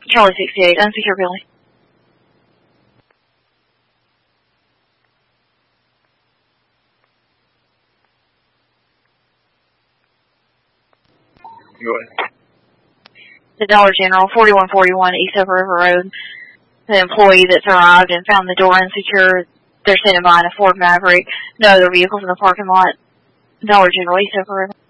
Charlie 68, unsecure building. Go ahead. The Dollar General, 4141 East Upper River Road. The employee that's arrived and found the door insecure. They're standing by in a Ford Maverick. No other vehicles in the parking lot. Dollar General, East Upper River.